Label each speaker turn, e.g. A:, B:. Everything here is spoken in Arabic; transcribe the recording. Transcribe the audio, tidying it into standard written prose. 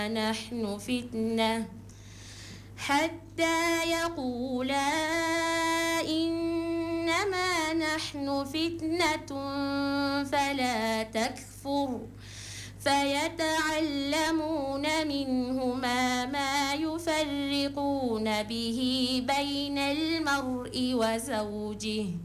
A: نحن فتنة حتى يقولا إنما نحن فتنة فلا تكفر فيتعلمون منهما ما يفرقون به بين المرء وزوجه